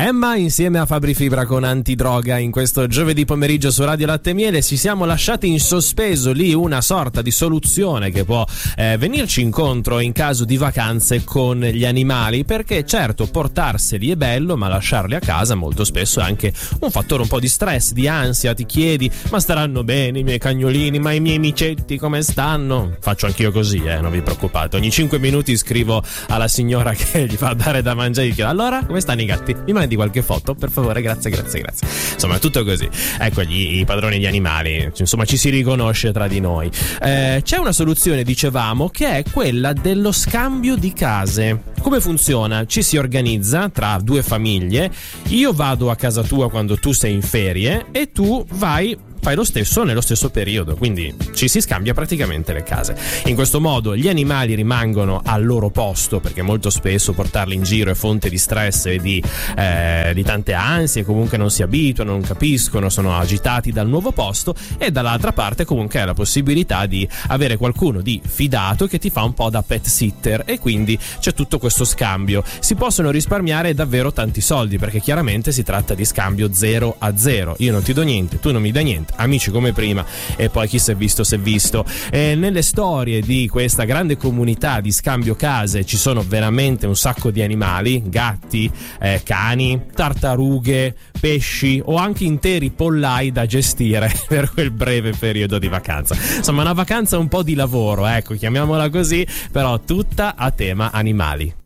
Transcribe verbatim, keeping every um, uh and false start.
Emma insieme a Fabri Fibra con Antidroga in questo giovedì pomeriggio su Radio Latte e Miele. Ci siamo lasciati in sospeso lì una sorta di soluzione che può eh, venirci incontro in caso di vacanze con gli animali, perché certo portarseli è bello, ma lasciarli a casa molto spesso è anche un fattore un po' di stress, di ansia. Ti chiedi: ma staranno bene i miei cagnolini, ma i miei micetti come stanno? Faccio anch'io così, eh, non vi preoccupate, ogni cinque minuti scrivo alla signora che gli fa dare da mangiare, gli chiedo: allora come stanno i gatti? Mi mandi qualche foto per favore, grazie grazie grazie. Insomma, tutto così. Ecco, gli, i padroni degli animali, insomma, ci si riconosce tra di noi. Eh, c'è una soluzione, dicevamo, che è quella dello scambio di case. Come funziona? Ci si organizza tra due famiglie, io vado a casa tua quando tu sei in ferie e tu vai, fai lo stesso nello stesso periodo, quindi ci si scambia praticamente le case. In questo modo gli animali rimangono al loro posto, perché molto spesso portarli in giro è fonte di stress e di, eh, di tante ansie, comunque non si abituano, non capiscono, sono agitati dal nuovo posto, e dall'altra parte comunque hai la possibilità di avere qualcuno di fidato che ti fa un po' da pet sitter, e quindi c'è tutto questo scambio. Si possono risparmiare davvero tanti soldi, perché chiaramente si tratta di scambio zero a zero, io non ti do niente, tu non mi dai niente, amici come prima, e poi chi si è visto si è visto. E nelle storie di questa grande comunità di scambio case ci sono veramente un sacco di animali, gatti, eh, cani, tartarughe, pesci o anche interi pollai da gestire per quel breve periodo di vacanza. Insomma, una vacanza un po' di lavoro, ecco, chiamiamola così, però tutta a tema animali.